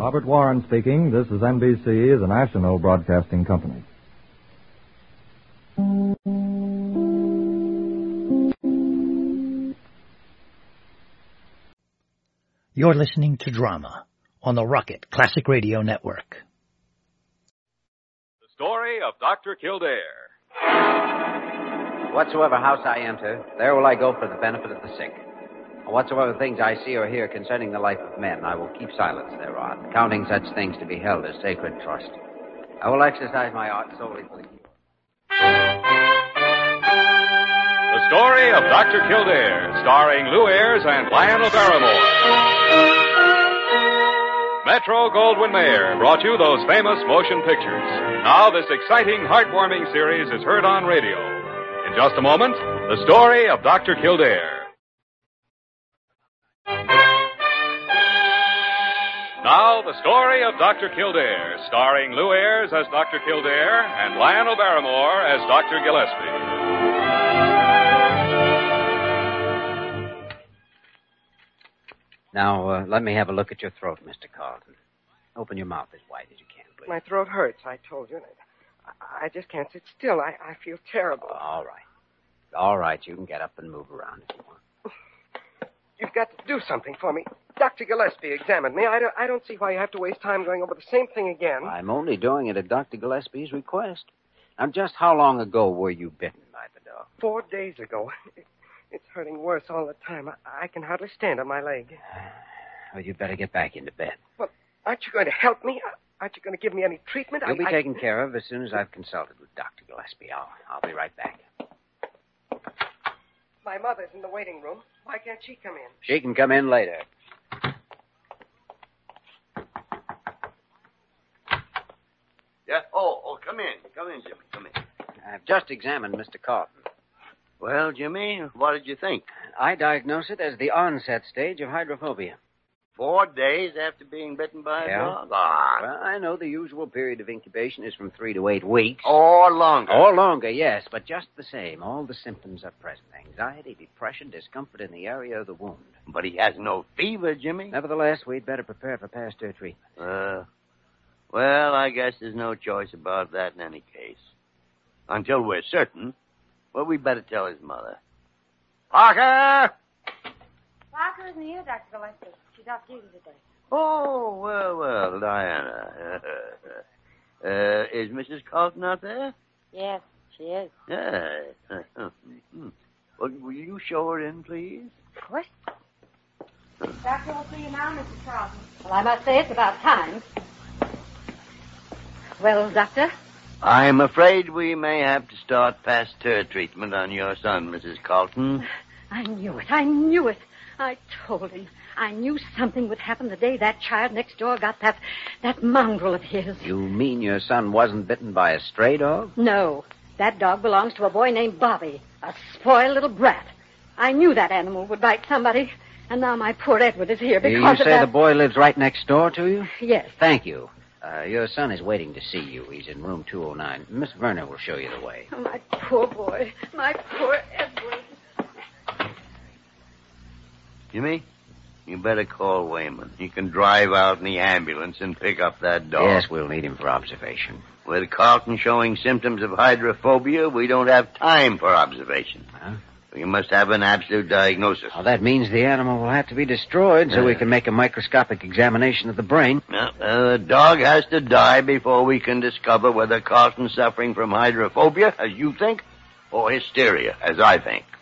Robert Warren speaking. This is NBC, the national broadcasting company. You're listening to Drama on the Rocket Classic Radio Network. The story of Dr. Kildare. Whatsoever house I enter, there will I go for the benefit of the sick. Whatsoever things I see or hear concerning the life of men, I will keep silence thereon, counting such things to be held as sacred trust. I will exercise my art solely for the cure. The story of Dr. Kildare, starring Lou Ayres and Lionel Barrymore. Metro-Goldwyn-Mayer brought you those famous motion pictures. Now this exciting, heartwarming series is heard on radio. In just a moment, the story of Dr. Kildare. Now, the story of Dr. Kildare, starring Lou Ayres as Dr. Kildare and Lionel Barrymore as Dr. Gillespie. Now, let me have a look at your throat, Mr. Carlton. Open your mouth as wide as you can, please. My throat hurts, I told you. I just can't sit still. I feel terrible. All right. All right, you can get up and move around if you want. You've got to do something for me. Dr. Gillespie examined me. I don't see why you have to waste time going over the same thing again. I'm only doing it at Dr. Gillespie's request. Now, just how long ago were you bitten by the dog? 4 days ago. It's hurting worse all the time. I can hardly stand on my leg. Well, you'd better get back into bed. Well, aren't you going to help me? Aren't you going to give me any treatment? You'll be taken care of as soon as I've consulted with Dr. Gillespie. I'll be right back. My mother's in the waiting room. Why can't she come in? She can come in later. Yeah? Oh, come in. Come in, Jimmy. Come in. I've just examined Mr. Carlton. Well, Jimmy, what did you think? I diagnose it as the onset stage of hydrophobia. 4 days after being bitten by a dog? Ah. Well, I know the usual period of incubation is from 3 to 8 weeks. Or longer. Or longer, yes. But just the same, all the symptoms are present. Anxiety, depression, discomfort in the area of the wound. But he has no fever, Jimmy. Nevertheless, we'd better prepare for Pasteur treatment. Well, I guess there's no choice about that in any case. Until we're certain. Well, we'd better tell his mother. Parker! Parker isn't here, Dr. Gillespie. She's off duty today. Oh, well, Diana. Is Mrs. Carlton out there? Yes, she is. Yeah. Well, will you show her in, please? Of course. Doctor will see you now, Mrs. Carlton. Well, I must say it's about time. Well, Doctor? I'm afraid we may have to start Pasteur treatment on your son, Mrs. Carlton. I knew it. I told him. I knew something would happen the day that child next door got that mongrel of his. You mean your son wasn't bitten by a stray dog? No. That dog belongs to a boy named Bobby, a spoiled little brat. I knew that animal would bite somebody, and now my poor Edward is here because You say the boy lives right next door to you? Yes. Thank you. Your son is waiting to see you. He's in room 209. Miss Verner will show you the way. Oh, my poor boy. My poor Edward. Jimmy, you better call Wayman. He can drive out in the ambulance and pick up that dog. Yes, we'll need him for observation. With Carlton showing symptoms of hydrophobia, we don't have time for observation. Huh? We must have an absolute diagnosis. Well, that means the animal will have to be destroyed so we can make a microscopic examination of the brain. The dog has to die before we can discover whether Carlton's suffering from hydrophobia, as you think, or hysteria, as I think.